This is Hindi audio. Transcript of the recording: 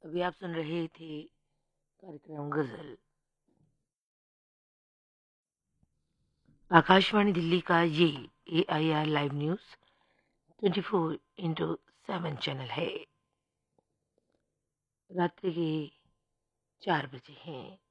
अभी आप सुन रहे थे कार्यक्रम गजल। आकाशवाणी दिल्ली का ये AIR लाइव न्यूज 24/7 चैनल है। रात्रि के 4 बजे हैं।